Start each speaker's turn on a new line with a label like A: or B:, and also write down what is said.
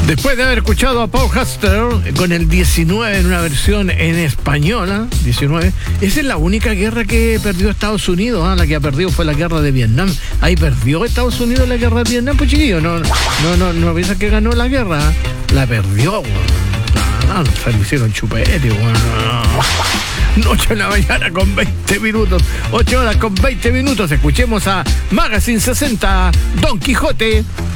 A: Después de haber escuchado a Paul Hastert con el 19 en una versión en española, 19, esa es la única guerra que perdió Estados Unidos, ¿eh? La que ha perdido fue la guerra de Vietnam. Ahí perdió Estados Unidos la guerra de Vietnam, pues chiquillo, no piensa que ganó la guerra, la perdió, no, se le hicieron chupete, bueno. 8 de la mañana con 20 minutos, 8 horas con 20 minutos, escuchemos a Magazine 60, Don Quijote.